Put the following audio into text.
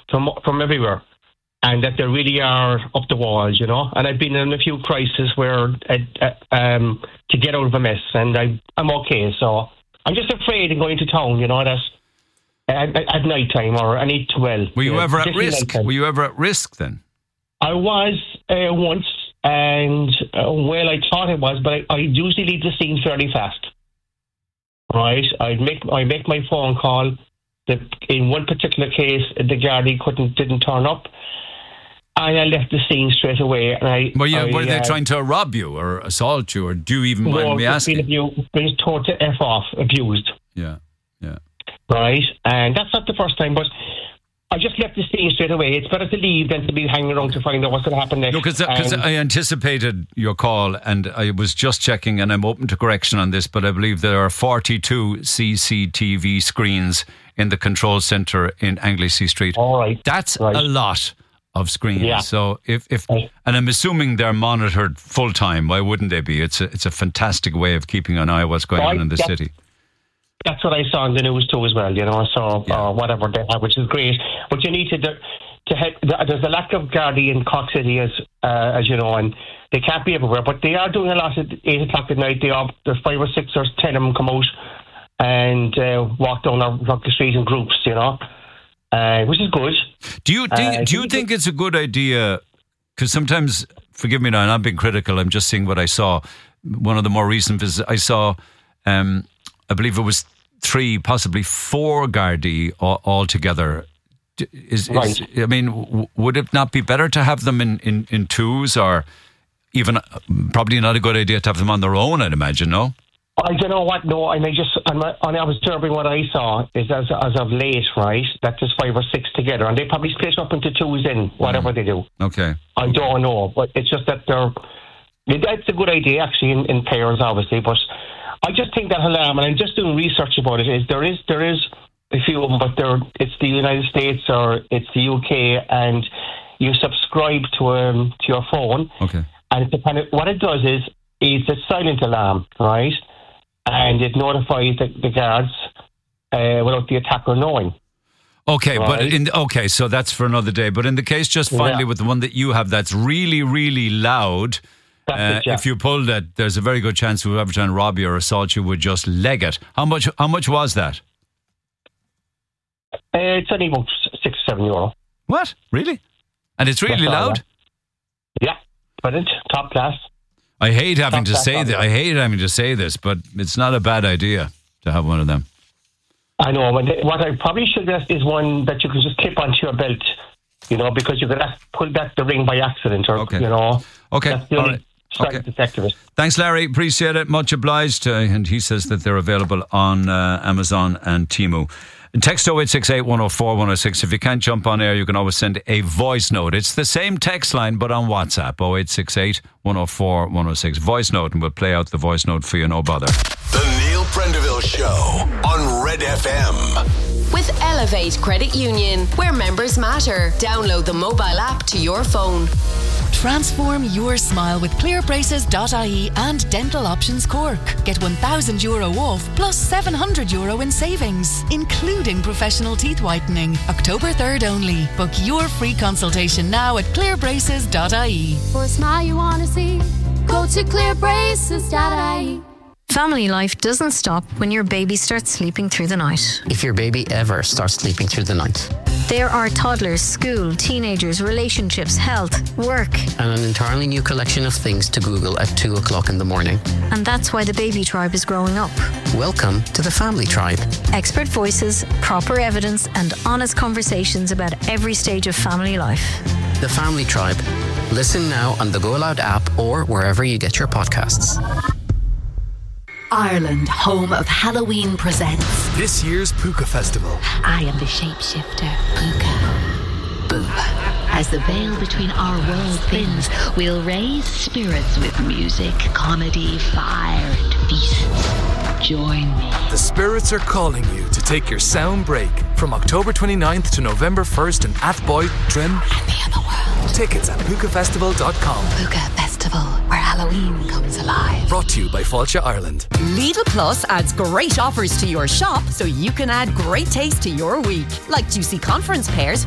from everywhere, and that they really are up the walls, And I've been in a few crises where to get out of a mess, and I'm okay. So I'm just afraid of going to town, that at night time or any 12. Were you ever at risk? Were you ever at risk then? I was once, and I thought it was, but I usually leave the scene fairly fast. Right, I make my phone call. In one particular case, the Gardaí didn't turn up, and I left the scene straight away. And were they trying to rob you or assault you, or do you even mind me asking? Being told to F off, abused. Yeah. Right, and that's not the first time, but I just left the scene straight away. It's better to leave than to be hanging around to find out what's going to happen next. No, because I anticipated your call, and I was just checking, and I'm open to correction on this, but I believe there are 42 CCTV screens in the control centre in Anglesey Street. All right. That's a lot of screens. Yeah. So if and I'm assuming they're monitored full time. Why wouldn't they be? It's a fantastic way of keeping an eye on what's going on in the city. That's what I saw in the news too as well, so whatever they have, which is great. But you need to head, there's a lack of Gardaí in Cork City, as you know, and they can't be everywhere, but they are doing a lot at 8 o'clock at night. There's 5 or 6 or 10 of them come out and walk down the street in groups, which is good. Do you think it's a good idea? Because sometimes, forgive me now, and I'm being critical, I'm just seeing what I saw. One of the more recent visits, I saw... I believe it was 3, possibly 4 Gardaí all together. Right. I mean, would it not be better to have them in twos, or even probably not a good idea to have them on their own, I'd imagine, no? I don't know what, no. I was observing what I saw is as of late, right, that there's 5 or 6 together, and they probably split up into twos in whatever they do. Okay. I don't know, but it's just that that's a good idea, actually, in pairs, obviously, but I just think that alarm, and I'm just doing research about it, is there is a few of them, but it's the United States or it's the UK, and you subscribe to your phone. Okay. And what it does is it's a silent alarm, right? And it notifies the guards without the attacker knowing. Okay, right? But so that's for another day. But in the case, just finally, with the one that you have, that's really, really loud. If you pulled it, there's a very good chance whoever trying to rob you or assault you would just leg it. How much was that? It's only about €6 or €7. What? Really? And it's really loud? Yeah, brilliant, top class. I hate having to say that. I hate having to say this, but it's not a bad idea to have one of them. I know. What I probably should suggest is one that you can just clip onto your belt, because you could pull back the ring by accident, or Okay. That's the All only right. side effect of it. Thanks, Larry. Appreciate it. Much obliged. And he says that they're available on Amazon and Temu. Text 0868 104 106. If you can't jump on air, you can always send a voice note. It's the same text line, but on WhatsApp. 0868 104 106. Voice note, and we'll play out the voice note for you, no bother. The Neil Prendeville Show on Red FM. With Elevate Credit Union, where members matter. Download the mobile app to your phone. Transform your smile with clearbraces.ie and Dental Options Cork. Get €1,000 off plus €700 in savings, including professional teeth whitening. October 3rd only. Book your free consultation now at clearbraces.ie. For a smile you want to see, go to clearbraces.ie. Family life doesn't stop when your baby starts sleeping through the night. If your baby ever starts sleeping through the night. There are toddlers, school, teenagers, relationships, health, work. And an entirely new collection of things to Google at 2 o'clock in the morning. And that's why the baby tribe is growing up. Welcome to the Family Tribe. Expert voices, proper evidence, and honest conversations about every stage of family life. The Family Tribe. Listen now on the Go Loud app or wherever you get your podcasts. Ireland, home of Halloween, presents this year's Puka Festival. I am the shapeshifter, Puka. Boo. As the veil between our worlds thins, we'll raise spirits with music, comedy, fire, and feasts. Join me. The spirits are calling you to take your sound break from October 29th to November 1st in Athboy, Trim, and the other world. Tickets at pukafestival.com. Puka Festival, where Halloween comes alive. Brought to you by Fáilte Ireland. Lidl Plus adds great offers to your shop so you can add great taste to your week. Like juicy conference pears